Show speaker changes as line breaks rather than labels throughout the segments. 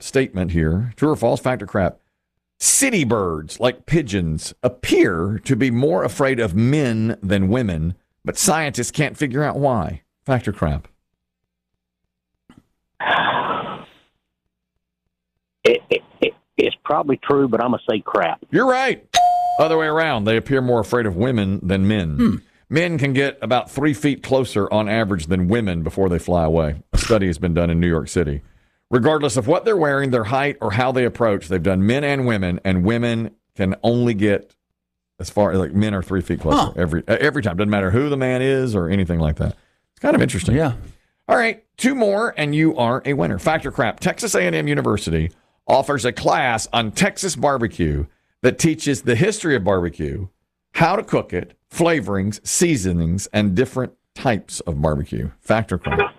crap statement here. True or false? Fact or crap? City birds, like pigeons, appear to be more afraid of men than women, but scientists can't figure out why. Fact or crap?
It's probably true, but I'm going to say crap.
You're right. Other way around. They appear more afraid of women than men. Men can get about 3 feet closer on average than women before they fly away. A study has been done in New York City. Regardless of what they're wearing, their height, or how they approach, they've done men and women can only get as far, like men are 3 feet closer every time. Doesn't matter who the man is or anything like that. It's kind of interesting.
Yeah.
All right, 2 more, and you are a winner. Fact or crap? Texas A&M University offers a class on Texas barbecue that teaches the history of barbecue, how to cook it, flavorings, seasonings, and different types of barbecue. Fact or crap?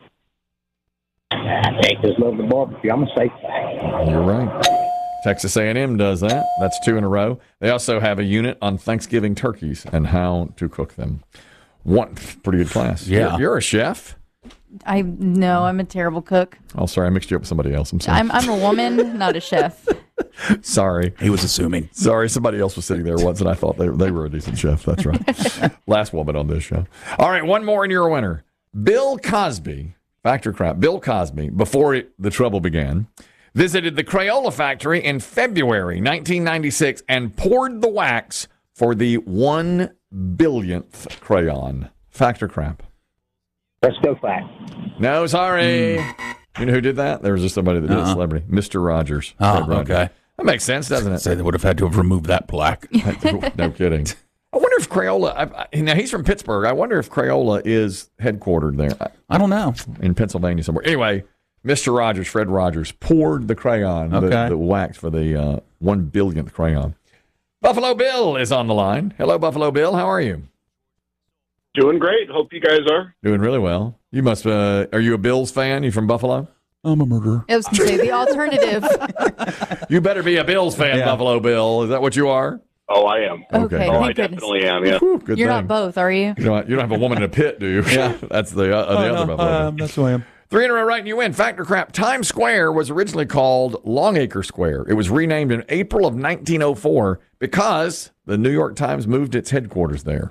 Texas love the barbecue. I'm going to say fact.
You're right. Texas A&M does that. That's 2 in a row. They also have a unit on Thanksgiving turkeys and how to cook them. One pretty good class.
Yeah.
You're a chef?
No, I'm a terrible cook.
Oh, sorry. I mixed you up with somebody else. I'm sorry.
I'm a woman, not a chef.
Sorry.
He was assuming.
Sorry. Somebody else was sitting there once, and I thought they were a decent chef. That's right. Last woman on this show. All right. One more, and you're a winner. Bill Cosby, fact or crap, Bill Cosby, before the trouble began, visited the Crayola factory in February 1996 and poured the wax for the 1 billionth crayon. Fact or crap?
Let's go fact.
No, sorry. You know who did that? There was just somebody that did a celebrity. Mr. Rogers. Fred Rogers.
Okay.
That makes sense, doesn't it?
Say they would have had to have removed that plaque.
No kidding. I wonder if Crayola, now he's from Pittsburgh. I wonder if Crayola is headquartered there.
I don't know.
In Pennsylvania somewhere. Anyway, Mr. Rogers, Fred Rogers, poured the crayon, the wax for the 1 billionth crayon. Buffalo Bill is on the line. Hello, Buffalo Bill. How are you?
Doing great. Hope you guys are.
Doing really well. You must, are you a Bills fan? You from Buffalo?
I'm a murderer.
I was going to say the alternative.
You better be a Bills fan,
Yeah.
Buffalo Bill. Is that what you are?
Oh, I am.
Okay,
Oh, I
thank goodness.
definitely am, yeah.
Whew, good
You're
thing.
not both, are you?
You don't have a woman in a pit, do you?
Yeah.
That's the other Buffalo Bill.
That's who I am.
3 in a row right and you win. Fact or crap, Times Square was originally called Longacre Square. It was renamed in April of 1904 because the New York Times moved its headquarters there.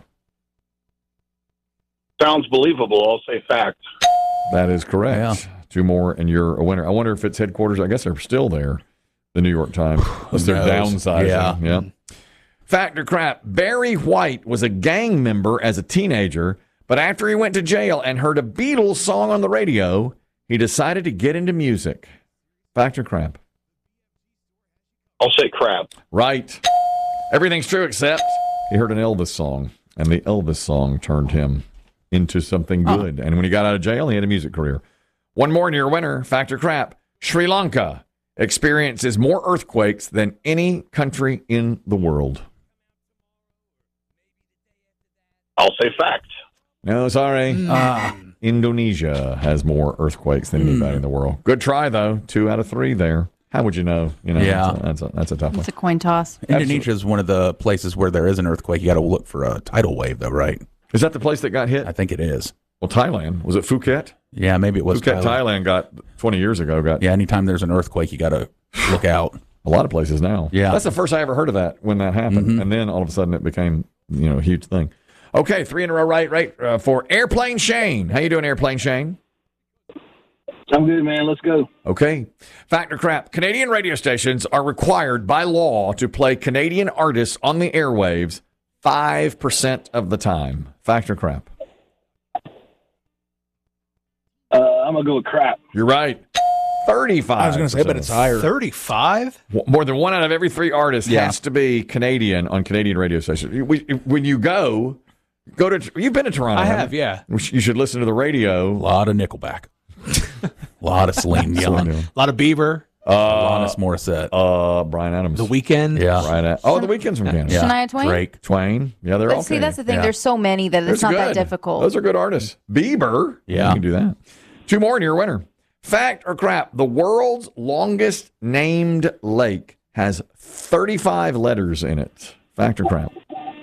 Sounds believable. I'll say fact.
That is correct.
Yeah.
2 more and you're a winner. I wonder if its headquarters, I guess they're still there, the New York Times. Unless they're downsizing.
Yeah.
Fact or crap, Barry White was a gang member as a teenager, but after he went to jail and heard a Beatles song on the radio, he decided to get into music. Fact or crap?
I'll say crap.
Right. Everything's true except he heard an Elvis song, and the Elvis song turned him into something good. And when he got out of jail, he had a music career. 1 more and you're a winner. Fact or crap, Sri Lanka experiences more earthquakes than any country in the world.
I'll say fact.
No, sorry. Indonesia has more earthquakes than anybody in the world. Good try, though. 2 out of 3 there. How would you know?
Yeah.
That's a tough one.
It's a coin toss.
Indonesia is one of the places where there is an earthquake. You got to look for a tidal wave, though, right?
Is that the place that got hit?
I think it is.
Well, Thailand. Was it Phuket?
Yeah, maybe it was
Phuket, Thailand got 20 years ago.
Yeah, anytime there's an earthquake, you got to look out.
A lot of places now.
Yeah.
That's the first I ever heard of that when that happened. And then all of a sudden it became, a huge thing. Okay, 3 in a row right for Airplane Shane. How you doing, Airplane Shane?
I'm good, man. Let's go.
Okay. Fact or crap, Canadian radio stations are required by law to play Canadian artists on the airwaves 5% of the time. Fact or crap?
I'm going to go with crap.
You're right. 35.
I was going to say, but it's higher.
35?
More than 1 out of every 3 artists has to be Canadian on Canadian radio stations. When you go to, you've been to Toronto.
I
haven't
have,
you?
yeah.
You should listen to the radio.
A lot of Nickelback. A lot of Celine Dion.
A lot of Bieber.
Alanis Morissette.
Brian Adams.
The Weeknd.
Yeah.
The Weeknd's from Canada.
Yeah.
Shania Twain?
Drake.
Twain. Yeah, they're all
But see, that's the thing.
Yeah.
There's so many that it's
They're
not that
good.
difficult.
Those are good artists. Bieber.
Yeah.
You can do that. 2 more and you're a winner. Fact or crap, the world's longest named lake has 35 letters in it. Fact or crap?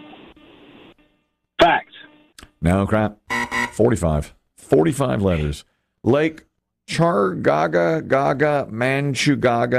Fact.
No, crap. 45. 45 letters. Lake Chargaga Gaga Manchugaga